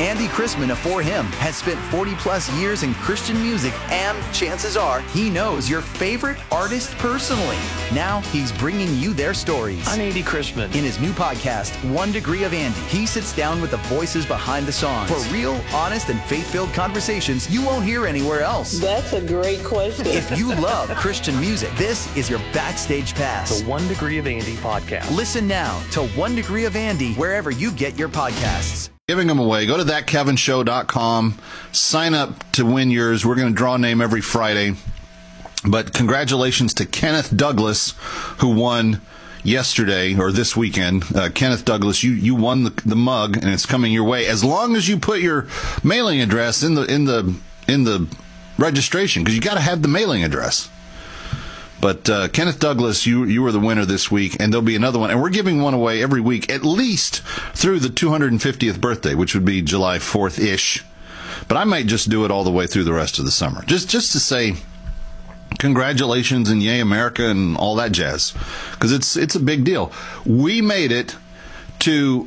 Andy Chrisman of For Him has spent 40-plus years in Christian music, and chances are he knows your favorite artist personally. Now he's bringing you their stories. I'm Andy Chrisman. In his new podcast, 1 Degree of Andy, he sits down with the voices behind the songs for real, honest, and faith-filled conversations you won't hear anywhere else. That's a great question. If you love Christian music, this is your backstage pass. The 1 Degree of Andy podcast. Listen now to 1 Degree of Andy wherever you get your podcasts. Giving them away. Go to thatkevinshow.com. Sign up to win yours. We're going to draw a name every Friday. But congratulations to Kenneth Douglas, who won yesterday or this weekend. Kenneth Douglas, you won the mug, and it's coming your way as long as you put your mailing address in the registration, because you got to have the mailing address. But Kenneth Douglas, you were the winner this week, and there'll be another one. And we're giving one away every week, at least through the 250th birthday, which would be July 4th-ish. But I might just do it all the way through the rest of the summer, just to say congratulations and yay America and all that jazz, because it's a big deal. We made it to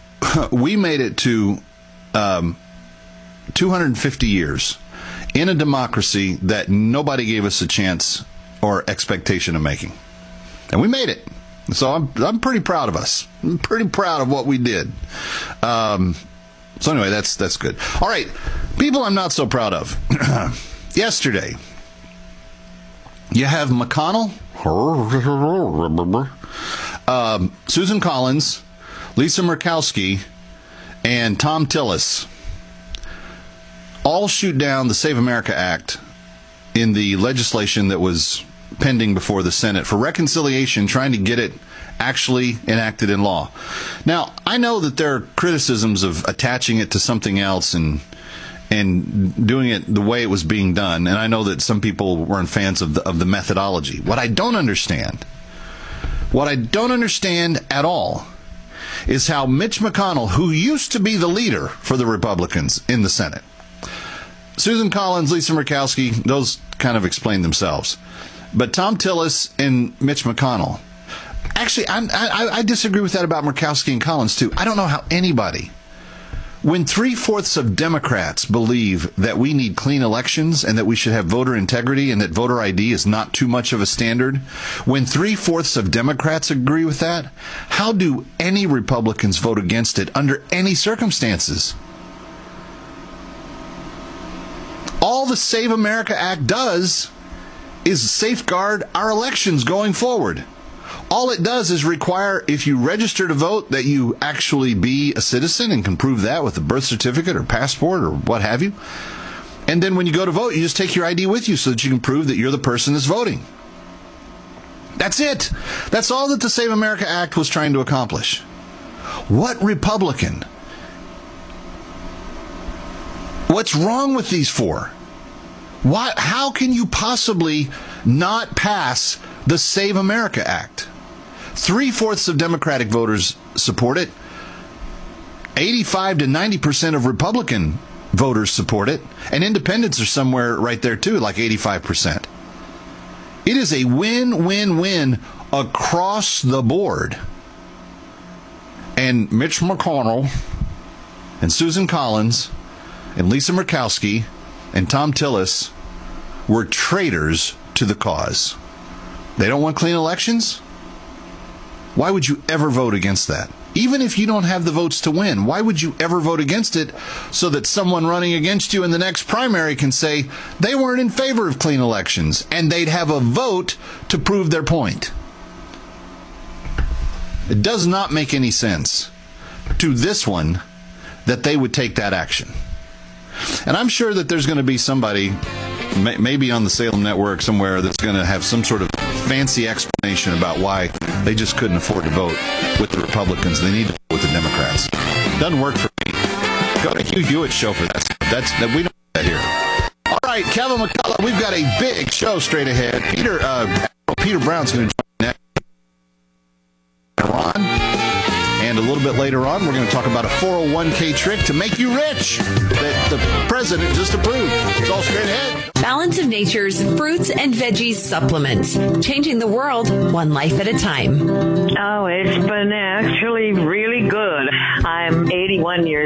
250 years in a democracy that nobody gave us a chance or expectation of making. And we made it. So I'm pretty proud of us. I'm pretty proud of what we did. So anyway, that's good. All right, people I'm not so proud of. Yesterday, you have McConnell, Susan Collins, Lisa Murkowski, and Tom Tillis all shoot down the Save America Act in the legislation that was pending before the Senate for reconciliation, trying to get it actually enacted in law. Now, I know that there are criticisms of attaching it to something else and doing it the way it was being done, and I know that some people weren't fans of the methodology. What I don't understand at all is how Mitch McConnell, who used to be the leader for the Republicans in the Senate, Susan Collins, Lisa Murkowski, those kind of explain themselves. But Tom Tillis and Mitch McConnell, actually, I disagree with that about Murkowski and Collins, too. I don't know how anybody, when 3/4 of Democrats believe that we need clean elections and that we should have voter integrity and that voter ID is not too much of a standard, when 3/4 of Democrats agree with that, how do any Republicans vote against it under any circumstances? All the Save America Act does is safeguard our elections going forward. All it does is require, if you register to vote, that you actually be a citizen and can prove that with a birth certificate or passport or what have you. And then when you go to vote, you just take your ID with you so that you can prove that you're the person that's voting. That's it. That's all that the Save America Act was trying to accomplish. What Republican? What's wrong with these four? How can you possibly not pass the Save America Act? 3/4 of Democratic voters support it. 85 to 90% of Republican voters support it. And independents are somewhere right there too, like 85%. It is a win-win-win across the board. And Mitch McConnell and Susan Collins and Lisa Murkowski and Tom Tillis were traitors to the cause. They don't want clean elections? Why would you ever vote against that? Even if you don't have the votes to win, why would you ever vote against it so that someone running against you in the next primary can say they weren't in favor of clean elections and they'd have a vote to prove their point? It does not make any sense to this one that they would take that action. And I'm sure that there's going to be somebody, maybe on the Salem Network somewhere, that's going to have some sort of fancy explanation about why they just couldn't afford to vote with the Republicans. They need to vote with the Democrats. Doesn't work for me. Go to Hugh Hewitt's show for that. We don't do that here. All right, Kevin McCullough, we've got a big show straight ahead. Peter Brown's going to join next. And a little bit later on, we're going to talk about a 401k trick to make you rich that the president just approved. It's all straight ahead. Balance of Nature's fruits and veggies supplements. Changing the world one life at a time. Oh, it's been actually really good. I'm 81 years